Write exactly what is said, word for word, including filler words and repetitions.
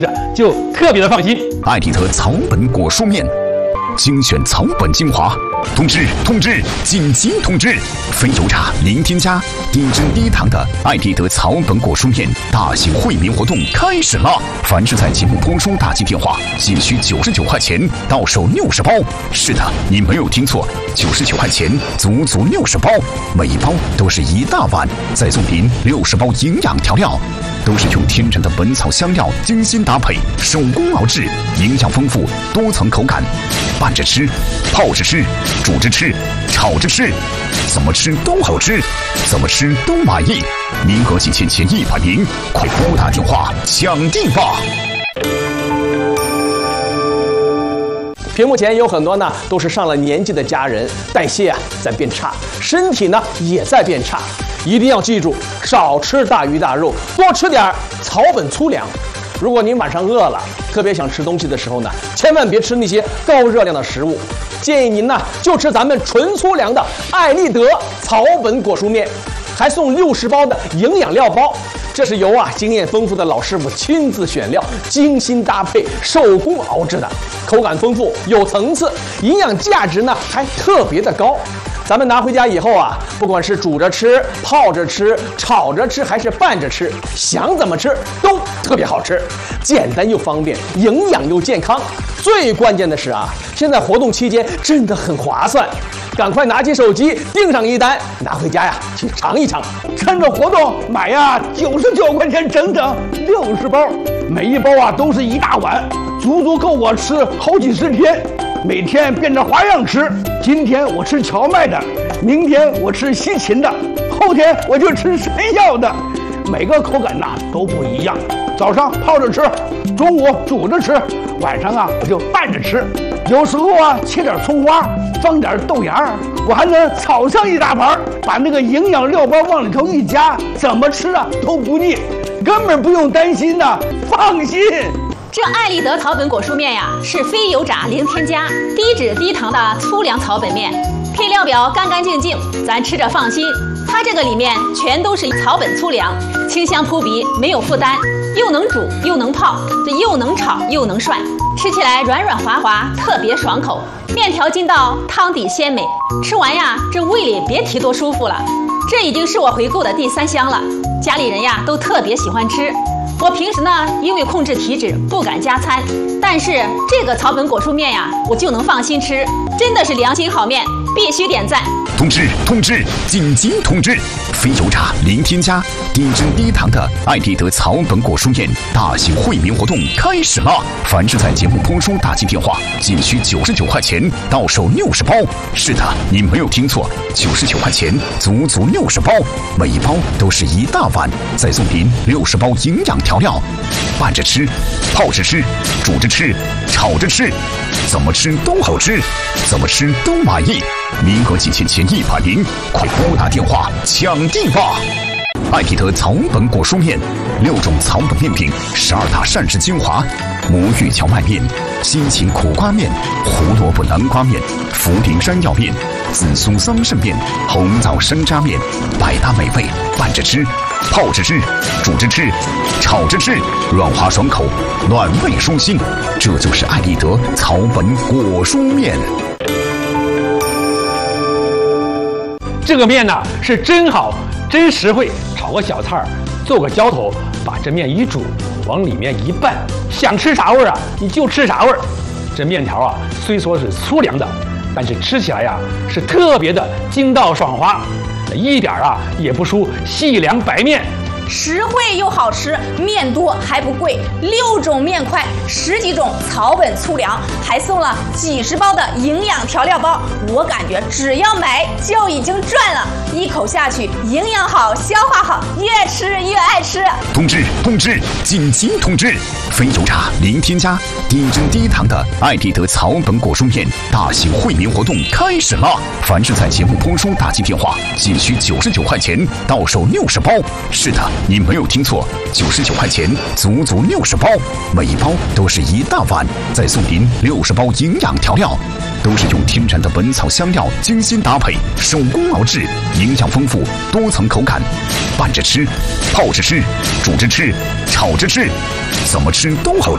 就特别的放心。 艾迪特草本果蔬面，精选草本精华。通知通知，紧急通知！非油炸、零添加、低脂低糖的艾迪德草本果蔬面大型惠民活动开始了！凡是在节目播出打进电话，仅需九十九块钱，到手六十包。是的，你没有听错，九十九块钱，足足六十包，每一包都是一大碗，再送您六十包营养调料。都是用天然的本草香料精心搭配，手工熬制，营养丰富，多层口感。拌着吃，泡着吃，煮着吃，炒着吃，怎么吃都好吃，怎么吃都满意。名额仅限前一百名，快拨打电话抢订吧！ 屏幕前有很多呢，都是上了年纪的家人，代谢啊在变差，身体呢也在变差。一定要记住，少吃大鱼大肉，多吃点草本粗粮。如果您晚上饿了，特别想吃东西的时候呢，千万别吃那些高热量的食物，建议您呢就吃咱们纯粗粮的艾丽德草本果蔬面，还送六十包的营养料包。这是由啊经验丰富的老师傅亲自选料，精心搭配，手工熬制的，口感丰富，有层次，营养价值呢还特别的高。咱们拿回家以后啊，不管是煮着吃、泡着吃、炒着吃，还是拌着吃，想怎么吃都特别好吃，简单又方便，营养又健康。最关键的是啊，现在活动期间真的很划算，赶快拿起手机订上一单，拿回家呀去尝一尝。 趁着活动买呀，九十九块钱整整六十包，每一包啊都是一大碗，足足够我吃好几十天。每天变着花样吃，今天我吃荞麦的，明天我吃西芹的，后天我就吃山药的，每个口感呐都不一样。早上泡着吃，中午煮着吃，晚上啊我就拌着吃。有时候啊切点葱花，放点豆芽，我还能炒上一大盘，把那个营养料包往里头一加，怎么吃啊都不腻，根本不用担心呐，放心。 这艾丽德草本果蔬面呀，是非油炸、零添加、低脂低糖的粗粮草本面，配料表干干净净，咱吃着放心。它这个里面全都是草本粗粮，清香扑鼻，没有负担，又能煮又能泡，这又能炒又能涮，吃起来软软滑滑，特别爽口。面条筋道，汤底鲜美，吃完呀，这胃里别提多舒服了。这已经是我回购的第三箱了，家里人呀都特别喜欢吃。我平时呢，因为控制体脂不敢加餐，但是这个草本果蔬面呀，我就能放心吃，真的是良心好面，必须点赞。 通知通知，紧急通知！非油炸、零添加、低脂低糖的艾迪德草本果蔬面大型惠民活动开始了！凡是在节目播出打进电话，仅需九十九块钱，到手六十包。是的，你没有听错，九十九块钱，足足六十包，每一包都是一大碗，再送您六十包营养调料。拌着吃，泡着吃，煮着吃，炒着吃，怎么吃都好吃，怎么吃都满意。名额仅限前一百名，快拨打电话抢订吧！艾迪德草本果蔬面，六种草本面饼，十二大膳食精华：魔芋荞麦面、西芹苦瓜面、胡萝卜南瓜面、茯苓山药面、紫苏桑葚面、红枣山楂面，百搭美味，拌着吃，泡着吃，煮着吃，炒着吃，软滑爽口，暖胃舒心。这就是艾丽德草本果蔬面。 这个面呢是真好，真实惠。炒个小菜儿，做个浇头，把这面一煮，往里面一拌，想吃啥味儿啊，你就吃啥味儿。这面条啊，虽说是粗粮的，但是吃起来呀、啊、是特别的筋道爽滑，一点啊也不输细粮白面。 实惠又好吃，面多还不贵，六种面块，十几种草本粗粮，还送了几十包的营养调料包。我感觉只要买就已经赚了，一口下去，营养好，消化好，越吃越爱吃。 通知通知，紧急通知！非油炸、零添加、低脂低糖的艾迪德草本果蔬面大型惠民活动开始了！凡是在节目播出打进电话，仅需九十九块钱，到手六十包。是的，你没有听错，九十九块钱，足足六十包，每一包都是一大碗，再送您六十包营养调料。都是用天然的本草香料精心搭配，手工熬制，营养丰富，多层口感。拌着吃，泡着吃，煮着吃，炒着吃，怎么吃都好吃。